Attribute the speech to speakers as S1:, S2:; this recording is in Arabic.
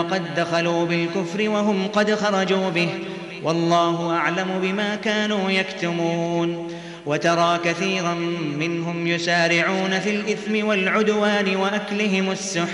S1: قد دخلوا بالكفر وهم قد خرجوا به والله أعلم بما كانوا يكتمون وترى كثيرا منهم يسارعون في الإثم والعدوان وأكلهم السحت